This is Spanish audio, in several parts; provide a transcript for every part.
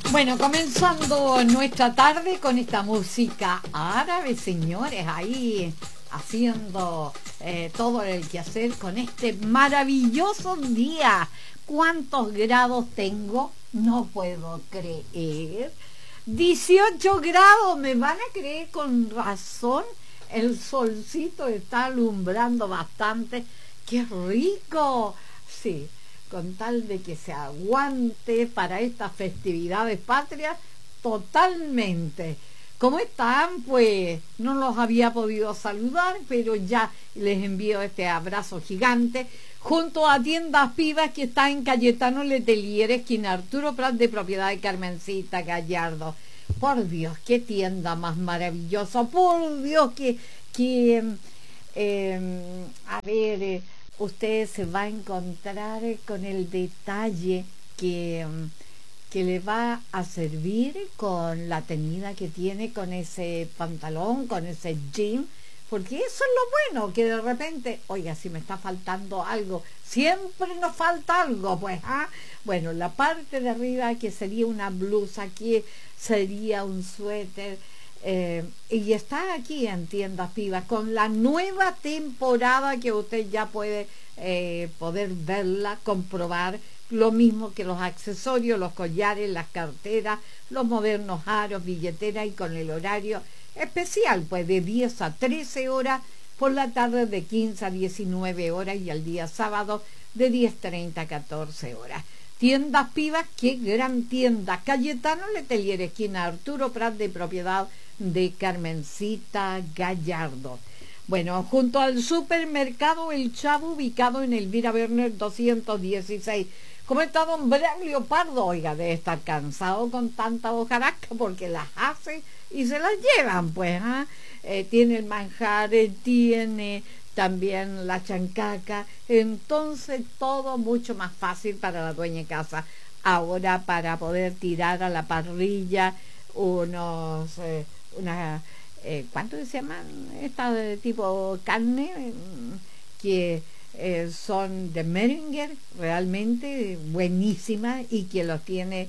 Bueno, comenzando nuestra tarde con esta música árabe, señores, ahí haciendo todo el quehacer con este maravilloso día. ¿Cuántos grados tengo? No puedo creer. 18 grados, ¿me van a creer? Con razón, el solcito está alumbrando bastante. ¡Qué rico! Sí, con tal de que se aguante para estas festividades patrias, totalmente. ¿Cómo están? Pues no los había podido saludar, pero ya les envío este abrazo gigante, junto a Tiendas Pivas, que está en Cayetano Letelier, esquina Arturo Prat, de propiedad de Carmencita Gallardo. Por Dios, qué tienda más maravillosa, por Dios, a ver, usted se va a encontrar con el detalle que le va a servir con la tenida que tiene, con ese pantalón, con ese jean, porque eso es lo bueno, que de repente, oiga, si me está faltando algo, siempre nos falta algo, pues, bueno, la parte de arriba que sería una blusa, aquí sería un suéter, y está aquí en Tiendas Pivas con la nueva temporada que usted ya puede poder verla, comprobar, lo mismo que los accesorios, los collares, las carteras, los modernos aros, billeteras, y con el horario especial, pues de 10 a 13 horas, por la tarde de 15 a 19 horas y al día sábado de 10:30 a 14 horas. Tiendas Pivas, qué gran tienda. Cayetano Letelier, esquina Arturo Prat, de propiedad de Carmencita Gallardo. Bueno, junto al supermercado El Chavo, ubicado en Elvira Werner 216. ¿Cómo está don Braulio Pardo? Oiga, debe estar cansado con tanta hojarasca, porque las hace y se las llevan, pues, tiene el manjar, tiene también la chancaca, entonces todo mucho más fácil para la dueña de casa. Ahora, para poder tirar a la parrilla ¿cuánto se llaman? Esta de tipo carne, que son de Meringer, realmente buenísima, y que los tiene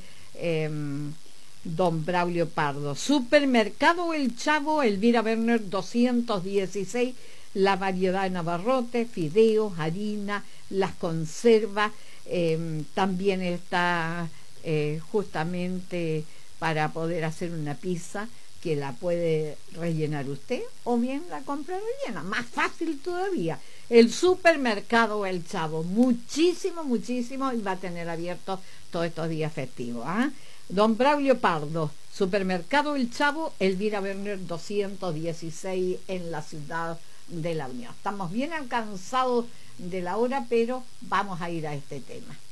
don Braulio Pardo. Supermercado El Chavo, Elvira Werner 216, la variedad de navarrotes, fideos, harina, las conservas, también está justamente para poder hacer una pizza, que la puede rellenar usted o bien la compra rellena, más fácil todavía. El supermercado El Chavo, muchísimo, y va a tener abierto todos estos días festivos. Don Braulio Pardo, supermercado El Chavo, Elvira Werner 216, en la ciudad de La Unión. Estamos bien alcanzados de la hora, pero vamos a ir a este tema.